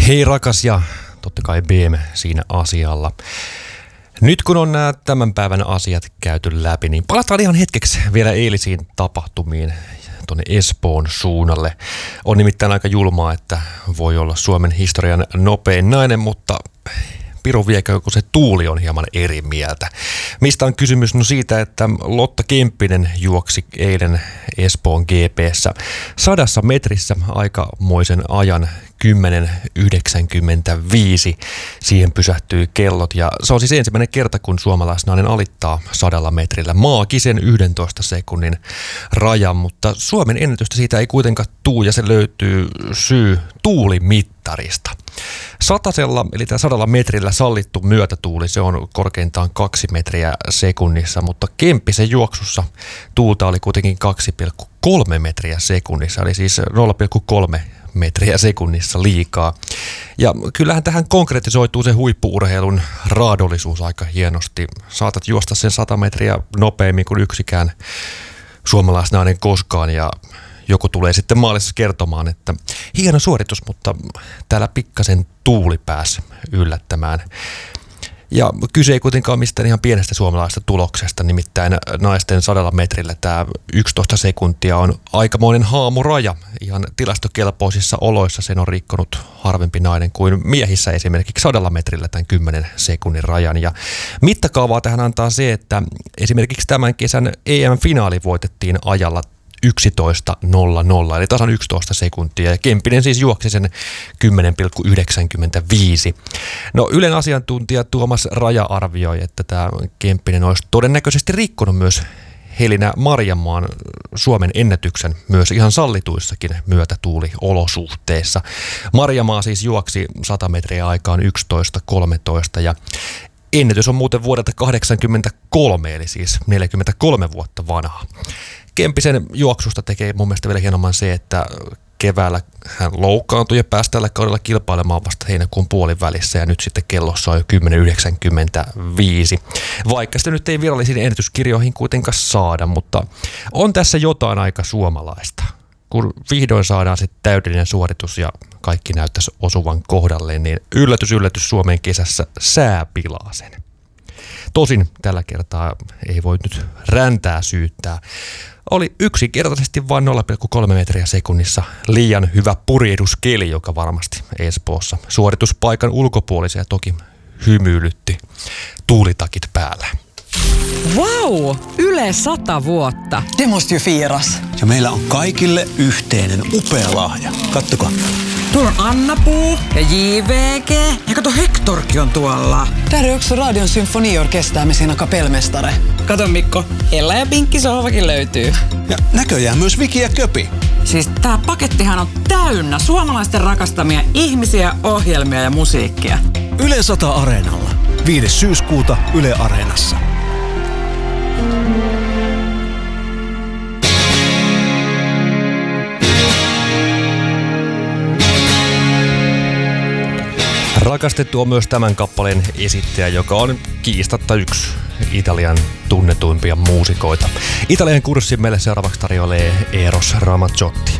Hei rakas ja totta kai BM siinä asialla. Nyt kun on nämä tämän päivän asiat käyty läpi, niin palataan ihan hetkeksi vielä eilisiin tapahtumiin tuonne Espoon suunnalle. On nimittäin aika julmaa, että voi olla Suomen historian nopein nainen, mutta piru viekö, kun se tuuli on hieman eri mieltä. Mistä on kysymys? No siitä, että Lotta Kemppinen juoksi eilen Espoon GP:ssä 100 metrissä aikamoisen ajan 10.95. Siihen pysähtyi kellot ja se on siis ensimmäinen kerta, kun suomalaisnainen alittaa 100 metrillä maagisen 11 sekunnin rajan, mutta Suomen ennätystä siitä ei kuitenkaan tule ja se löytyy syy tuulimittarista. Satasella, eli tämä 100 metrillä sallittu myötätuuli, se on korkeintaan 2 metriä sekunnissa, mutta Kemppisen juoksussa tuulta oli kuitenkin 2,3 metriä sekunnissa, eli siis 0,3 metriä sekunnissa liikaa. Ja kyllähän tähän konkretisoituu se huippu-urheilun raadollisuus aika hienosti. Saatat juosta sen 100 metriä nopeammin kuin yksikään suomalaisnainen koskaan ja joku tulee sitten maalissa kertomaan, että hieno suoritus, mutta täällä pikkasen tuuli pääsi yllättämään. Ja kyse ei kuitenkaan ole mistään ihan pienestä suomalaisesta tuloksesta, nimittäin naisten 100 metrillä tämä 11 sekuntia on aikamoinen haamuraja. Ihan tilastokelpoisissa oloissa sen on rikkonut harvempi nainen kuin miehissä esimerkiksi 100 metrillä tämän 10 sekunnin rajan. Ja mittakaavaa tähän antaa se, että esimerkiksi tämän kesän EM-finaali voitettiin ajalla 11.00, eli tasan 11 sekuntia, ja Kemppinen siis juoksi sen 10,95. No Ylen asiantuntija Tuomas Raja arvioi, että tämä Kemppinen olisi todennäköisesti rikkonut myös Helina Marjamaan Suomen ennätyksen myös ihan sallituissakin myötätuuliolosuhteissa. Marjamaa siis juoksi 100 metriä aikaan 11.13 ja ennätys on muuten vuodelta 1983, eli siis 43 vuotta vanha. Kemppisen juoksusta tekee mun mielestä vielä hienomman se, että keväällä hän loukkaantui ja pääsi tällä kaudella kilpailemaan vasta heinäkuun puolivälissä ja nyt sitten kellossa on jo 10.95. Vaikka sitä nyt ei virallisiin ennätyskirjoihin kuitenkaan saada, mutta on tässä jotain aika suomalaista. Kun vihdoin saadaan sitten täydellinen suoritus ja kaikki näyttäisi osuvan kohdalleen, niin yllätys Suomen kesässä sää pilaa sen. Tosin tällä kertaa ei voi nyt räntää syyttää. Oli yksinkertaisesti vain 0,3 metriä sekunnissa liian hyvä purjehduskeli, joka varmasti Espoossa suorituspaikan ulkopuolisia toki hymyilytti tuulitakit päällä. Vau! Yle 100 vuotta. Det måste ju firas. Ja meillä on kaikille yhteinen upea lahja. Kattokaa. Tuolla on Anna-Puu ja JVG. Ja kato, Hektorkin on tuolla. Där är också Radion symfoniorkester med sina kapellmästare. Kato Mikko, Ella ja Pinkki sohvakin löytyy. Ja näköjään myös Viki ja Köpi. Siis tää pakettihan on täynnä suomalaisten rakastamia ihmisiä, ohjelmia ja musiikkia. Yle 100 Areenalla. 5. syyskuuta Yle Areenassa. Rakastettu on myös tämän kappaleen esittäjä, joka on kiistatta yksi Italian tunnetuimpia muusikoita. Italian kurssin meille seuraavaksi tarjoilee Eros Ramazzotti.